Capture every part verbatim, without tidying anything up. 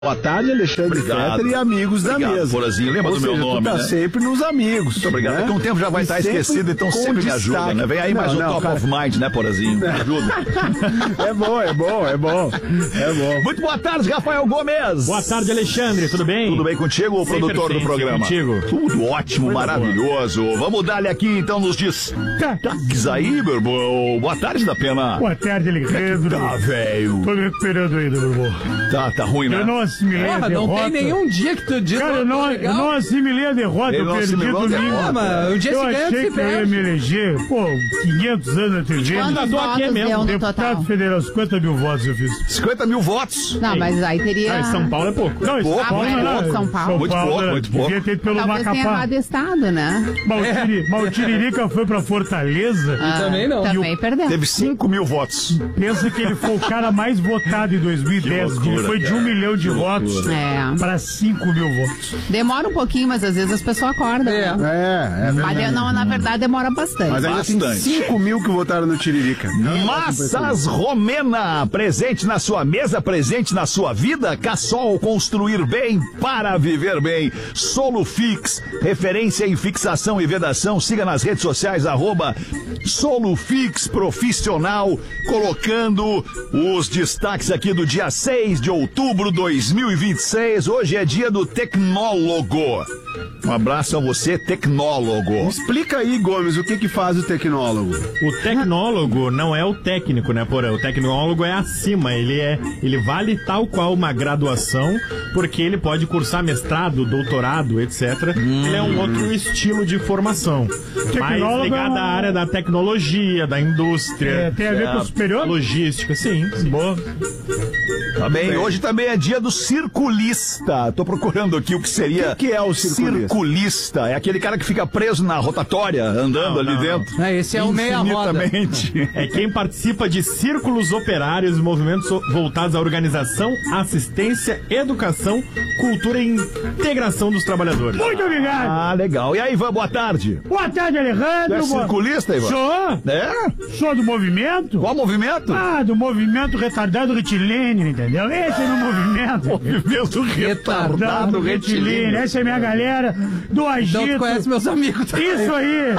Boa tarde, Alexandre Fetter e amigos da obrigado, mesa. Porazinho, lembra Ou do seja, meu nome, tu tá né? sempre nos amigos. Muito obrigado. Né? Daqui a um tempo já vai E estar sempre esquecido, então com sempre me ajuda, destaque. né? Vem aí mais Não, um não, Top cara. of Mind, né, Porazinho? Me ajuda. É bom, é bom, é bom. É bom. Muito boa tarde, Rafael Gomes. Boa tarde, Alexandre. Tudo bem? Tudo bem contigo, o Sempre produtor do bem, programa? contigo. Tudo ótimo, Muito maravilhoso. Boa. Vamos dar-lhe aqui, então, nos destaques aí, meu irmão. Boa tarde, da Pena. Boa tarde, Alexandre. Tá, velho. Tô me recuperando ainda, meu irmão. Tá, tá ruim, né? Eu não assimilei Porra, a não derrota. tem nenhum dia que tu diz. Cara, eu não, eu não assimilei a derrota, Ele eu não perdi assimilou a domingo. derrota. Ah, mas o dia Eu se ganha, achei se que eu ia perde. me eleger, pô, quinhentos anos na T V. Quantos tô aqui votos mesmo, deu no Deputado total? federal, cinquenta mil votos eu fiz. cinquenta mil votos. Não, mas aí teria... Ah, em São Paulo é pouco. Não, em São Pouco, Paulo muito não, pouco, São Paulo. Muito pouco, era- muito pouco. Devia ter ido pelo Talvez tenha Macapá. errado estado, né? Mas o Tiri- mas o Tiririca foi pra Fortaleza. Ah, também não. Também perdeu. Teve cinco mil votos. Pensa que ele foi o cara mais votado em dois mil e dez. loucura, Ele foi de um cara. milhão de Que votos loucura. É. para cinco mil votos. Demora um pouquinho, mas às vezes as pessoas acordam. É. né? É, é verdade. Mas não, na verdade demora bastante. Mas ainda tem Bastante. cinco mil que votaram no Tiririca. Massas Romena, presente na sua mesa, presente na sua vida. Cassol, construir bem para viver bem. Solufix, referência em fixação e vedação. Siga nas redes sociais, arroba Solufix Profissional, colocando os destaques aqui do dia seis de outubro de dois mil e vinte e seis. Hoje é dia do tecnólogo. Um abraço a você, tecnólogo. Explica aí, Gomes, o que que faz o tecnólogo? O tecnólogo não é o técnico, né, Porã? O tecnólogo é acima, ele é, ele vale tal qual uma graduação, porque ele pode cursar mestrado, doutorado, etcétera. Hum. Ele é um outro estilo de formação, mais Tecnólogo ligado é à um- área da tecnologia, da indústria. É, tem a ver com o da superior? logística, sim. sim. Boa. Tá bem, hoje também é dia do circulista. Tô procurando aqui o que seria. O que que é o circulista? Circulista. É aquele cara que fica preso na rotatória, andando Não, ali não, dentro. É, esse é o meia-roda. Infinitamente. É quem participa de círculos operários e movimentos voltados à organização, assistência, educação, cultura e integração dos trabalhadores. Muito obrigado. Ah, legal. E aí, Ivan, boa tarde. Boa tarde, Tu Alejandro. é Boa- circulista, Ivan? Sou. É? Sou do movimento. Qual movimento? Ah, do movimento retardado retilíneo, entendeu? Esse é meu movimento. Movimento retardado retilíneo. retilíneo. Essa é minha galera do agito. Então tu conhece meus amigos também. Isso aí.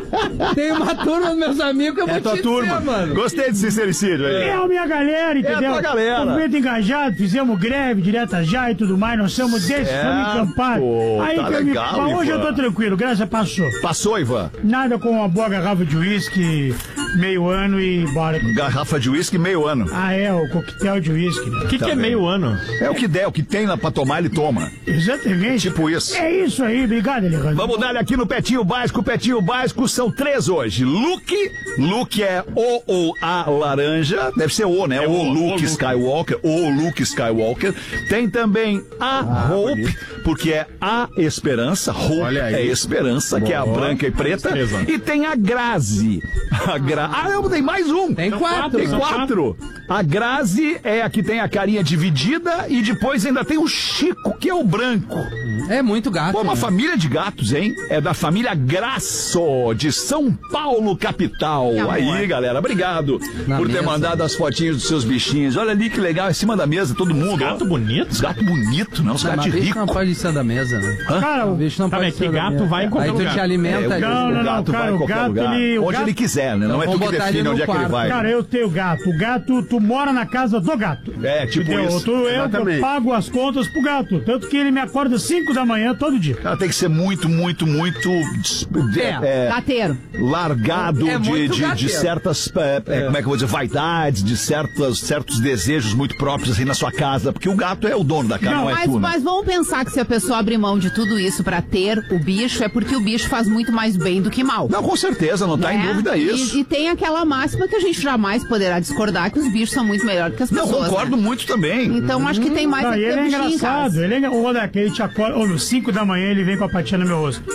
Tem uma turma dos meus amigos que eu vou É te tua dizer, turma. mano. Gostei de sincericídio aí. É a minha galera, entendeu? tua galera. Movimento engajado, fizemos greve direta já e tudo mais, nós somos desses, Certo. estamos encampados. Aí Tá que eu me... legal, Mas hoje Ivan. eu tô tranquilo, graças passou. Passou, Ivan. Nada com uma boa garrafa de uísque, meio ano e bora. Garrafa de uísque, meio ano. Ah, é, o coquetel de uísque. né? O que, Tá que é bem. meio ano? É o que der, o que tem lá pra tomar, ele toma. Exatamente. Tipo isso. É isso aí, obrigado, Alejandro. Vamos dar aqui no Petinho Básico. Petinho Básico são três hoje. Luke, Luke é o ou a laranja. Deve ser o, né? o, o, o Luke Luke. Skywalker. O Luke Skywalker. Tem também a Hope, bonito. porque é a esperança. Hope Olha aí. é esperança, que é a branca e preta. Três anos. E tem a Grazi. A Gra... Ah, não, tem mais um. Tem quatro. Tem São quatro. A Grazi é a que tem a carinha dividida e depois ainda tem o Chico, que é o branco. É muito gato. Pô, uma né? família de gatos, hein? É da família Graço, de São Paulo, capital. Que amor. Aí, galera, obrigado Na por ter mesa. mandado as fotinhas dos seus bichinhos. Olha ali que legal, em cima da mesa, todo mundo. Gato ó. bonito? Os gatos bonitos, né? Os Não, gatos mas bicho ricos. não pode ser da mesa, né? Cara, O o... bicho não Tá, pode mas ser que da gato mesa. vai em qualquer Aí tu lugar. te É, alimenta. o, ali. Não, não, o gato cara, vai em o qualquer gato, lugar. ele- o Onde gato- ele quiser, né? Não, Não, é tu vamos que botar ele define no onde é que ele quarto. vai. Cara, eu tenho gato. O gato, tu mora na casa do gato. É, tipo Entendeu? isso. Tu, eu, eu Exatamente. pago as contas pro gato. Tanto que ele me acorda cinco da manhã todo dia. Cara, tem que ser muito, muito, muito é, é, Gateiro. largado É de, muito de, de gateiro. certas, é, é, como é que eu vou dizer, vaidades, de certas, certos desejos muito próprios assim na sua casa, porque o gato é o dono da casa, não, Não, é Mas, tu, né? mas vamos pensar que se a pessoa abrir mão de tudo isso pra ter o bicho, é porque o bicho faz muito mais bem do que mal. Não, com certeza, não tá em né? dúvida isso. E, e tem aquela máxima que a gente jamais poderá discordar, que os bichos são muito melhores que as Não, pessoas. concordo né? muito também. Então acho que tem mais Não, é e que ele ter é bichinho em engraçado. casa. Ele é engraçado. Ô, daqui, ele te acorda. Ô, meu, cinco da manhã ele vem com a patinha no meu rosto.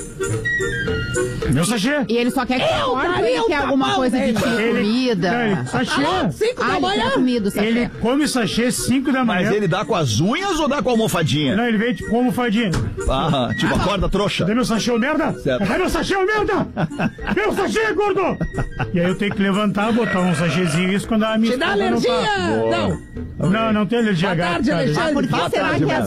Meu sachê. E ele só quer que você acorde, ele quer alguma coisa de ti, Ele- comida. Não, ele, sachê. Cinco Ah, da ele manhã. quer comida, sachê. Ele come sachê cinco da manhã. Mas ele dá com as unhas ou dá com a almofadinha? Não, ele vem tipo como almofadinha. Ah, tipo, acorda, trouxa. Cadê meu sachê, ô merda? Certo. Cadê meu sachê, ô merda? Meu sachê, gordo! E aí eu tenho que levantar, botar um sachêzinho, isso quando a minha Te dá esposa não alergia! tá. Não. Não, não tem alergia a Boa gato. tarde, cara. Alexandre. Por que Boa será tarde, que Beto. as